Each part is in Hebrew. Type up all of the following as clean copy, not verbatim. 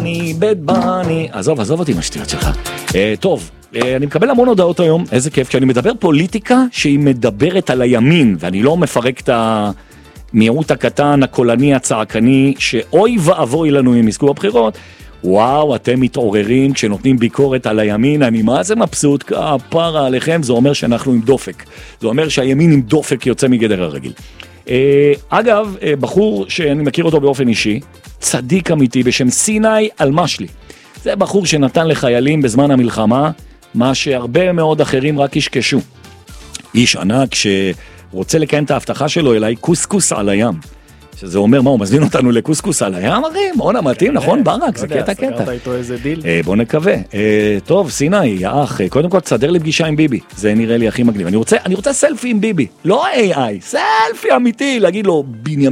אני בית בני, עזוב אותי עם השטויות שלך. טוב, אני מקבל המון הודעות היום, איזה כיף, כשאני מדבר פוליטיקה שהיא מדברת על הימין, ואני לא מפרק את המיעוט הקטן, הקולני, הצעקני, שאוי ואבוי לנו אם יזכו בבחירות. וואו, אתם מתעוררים כשנותנים ביקורת על הימין, אני מה זה מבסוט, כפרה עליכם, זה אומר שאנחנו עם דופק. זה אומר שהימין עם דופק יוצא מגדר הרגיל. אגב, בחור שאני מכיר אותו באופן אישי, צדיק אמיתי בשם סיני אלמשלי. זה בחור שנתן לחיילים בזמן המלחמה, מה שהרבה מאוד אחרים רק ישקשו. איש ענק שרוצה לקיים את ההבטחה שלו אליי, קוסקוס על הים. שזה אומר, מה, הוא מזמין אותנו לקוסקוס על הים, אחי? מעונה מתאים, נכון, ברק, זה קטע. סגרת איתו איזה דיל? בוא נקווה. טוב, סיני, אח, קודם כל תסדר לי פגישה עם ביבי, זה נראה לי הכי מגניב. אני רוצה סלפי עם ביבי, לא AI, סלפי אמיתי, להגיד לו,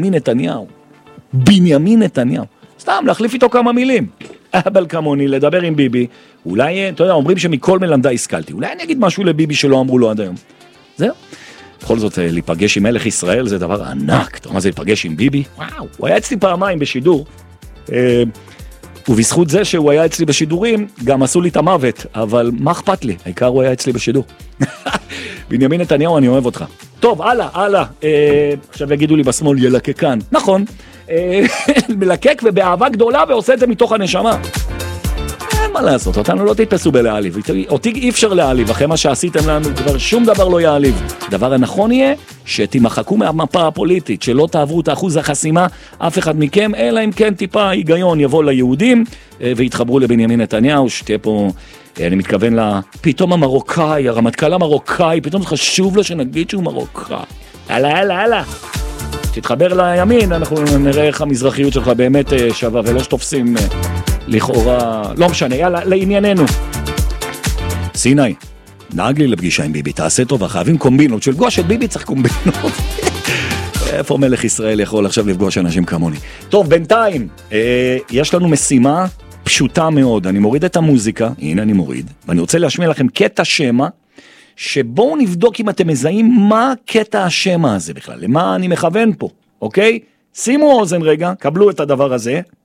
בנימין נתניהו. סתם, להחליף איתו כמה מילים. אבל כמוני, לדבר עם ביבי, אולי, אתה יודע, אומרים שמכל מלמדה השכלתי, אולי אני אגיד משהו לביבי שלא אמרו לו עד היום. זהו. בכל זאת, להיפגש עם מלך ישראל זה דבר ענק. אתה יודע מה זה להיפגש עם ביבי? וואו, הוא היה אצלי פעמיים בשידור, ובזכות זה שהוא היה אצלי בשידורים, גם עשו לי את המוות, אבל מה אכפת לי? העיקר הוא היה אצלי בשידור. בנימין נתניהו, אני אוהב אותך. טוב, הלאה. עכשיו יגידו לי בשמאל, ילקקן. נכון, מלקק ובאהבה גדולה ועושה את זה מתוך הנשמה. אין מה לעשות, אותנו לא תתפסו בלהעליב, אותי אי אפשר להעליב, אחרי מה שעשיתם לנו, כבר שום דבר לא יעליב. דבר הנכון יהיה שתמחקו מהמפה הפוליטית, שלא תעברו את אחוז החסימה, אף אחד מכם, אלא אם כן טיפה היגיון יבוא ליהודים, ויתחברו לבנימין נתניהו, שתהיה פה, אני מתכוון פתאום המרוקאי, הרמטכ"ל המרוקאי, פתאום חשוב לו שנגיד שהוא מרוקאי. הלאה. תתחבר לימין, אנחנו נראה איך המזרחיות שלך באמת שווה, ולא שתופסים לכאורה, לא משנה, יאללה, לענייננו. סיני, נהג לי לפגישה עם ביבי, תעשה טובה, חייבים קומבינות, שלפגוש את ביבי צריך קומבינות. איפה מלך ישראל יכול עכשיו לפגוש אנשים כמוני? טוב, בינתיים, יש לנו משימה פשוטה מאוד, אני מוריד את המוזיקה, הנה אני מוריד, ואני רוצה להשמיע לכם קטע שמה, שבואו נבדוק אם אתם מזהים מה קטע השמה הזה בכלל, למה אני מכוון פה, אוקיי? שימו אוזן רגע, קבלו את הדבר הזה.